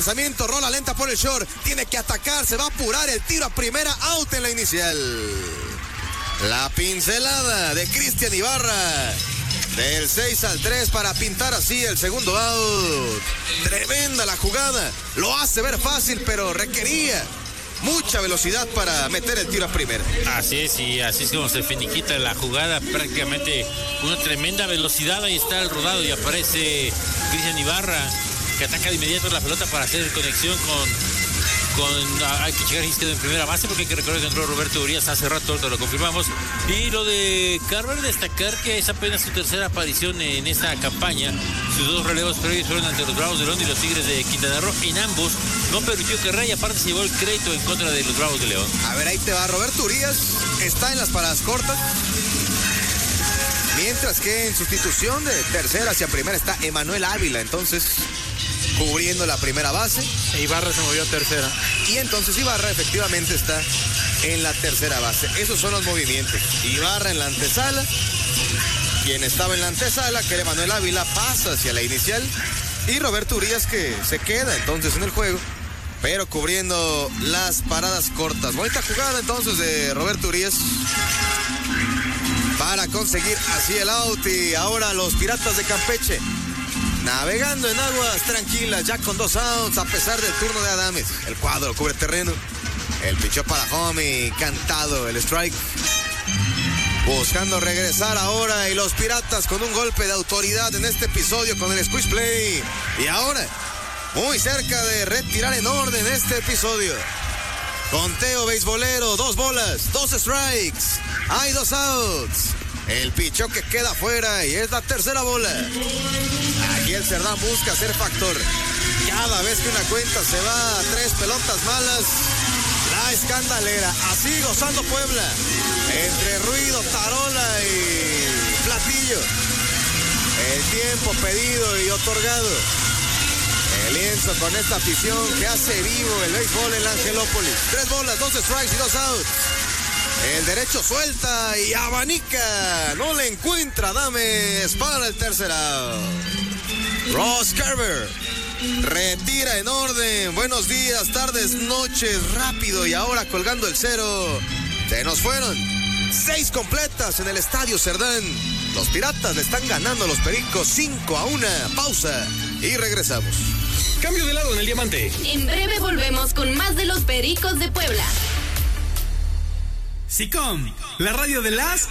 lanzamiento, rola lenta por el short. Tiene que atacar, se va a apurar el tiro a primera, out en la inicial. La pincelada de Cristian Ibarra. Del 6 al 3 para pintar así el segundo out. Tremenda la jugada. Lo hace ver fácil, pero requería mucha velocidad para meter el tiro a primera. Así es, y así es como se finiquita la jugada, prácticamente una tremenda velocidad. Ahí está el rodado y aparece Cristian Ibarra, que ataca de inmediato la pelota para hacer conexión con hay que checar si quedó en primera base, porque hay que recordar que entró Roberto Urias hace rato, ahorita lo confirmamos. Y lo de Carver, destacar que es apenas su tercera aparición en esta campaña. Sus dos relevos previos fueron ante los Bravos de León y los Tigres de Quintana Roo. En ambos no permitió carrera y aparte se llevó el crédito en contra de los Bravos de León. A ver, ahí te va. Roberto Urias está en las paradas cortas, mientras que en sustitución de tercera hacia primera está Emanuel Ávila, entonces cubriendo la primera base. Ibarra se movió a tercera. Y entonces Ibarra efectivamente está en la tercera base. Esos son los movimientos. Ibarra en la antesala. Quien estaba en la antesala, que era Emanuel Ávila, pasa hacia la inicial. Y Roberto Urias, que se queda entonces en el juego, pero cubriendo las paradas cortas. Bonita jugada entonces de Roberto Urias para conseguir así el out. Y ahora los Piratas de Campeche navegando en aguas tranquilas, ya con 2 outs, a pesar del turno de Adames. El cuadro cubre terreno. El pichó para home y cantado el strike. Buscando regresar ahora, y los Piratas con un golpe de autoridad en este episodio con el squeeze play. Y ahora, muy cerca de retirar en orden este episodio. Conteo beisbolero, 2 bolas, 2 strikes. Hay 2 outs. El pichó que queda fuera y es la tercera bola. Aquí el Cerdán busca ser factor. Cada vez que una cuenta se va a 3 pelotas malas, la escandalera. Así gozando Puebla, entre ruido, tarola y platillo. El tiempo pedido y otorgado. El lienzo con esta afición que hace vivo el béisbol en la Angelópolis. 3 bolas, 2 strikes y 2 outs. El derecho suelta y abanica. No le encuentra Adames para el tercer out. Ross Carver retira en orden. Buenos días, tardes, noches, rápido. Y ahora colgando el 0. Se nos fueron 6 completas en el Estadio Cerdán. Los Piratas le están ganando a los Pericos 5-1. Pausa y regresamos. Cambio de lado en el diamante. En breve volvemos con más de los Pericos de Puebla. SICOM, la radio de las